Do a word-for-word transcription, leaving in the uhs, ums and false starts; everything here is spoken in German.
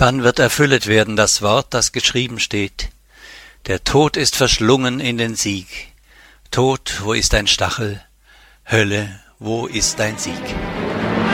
Dann wird erfüllet werden das Wort, das geschrieben steht. Der Tod ist verschlungen in den Sieg. Tod, wo ist dein Stachel? Hölle, wo ist dein Sieg?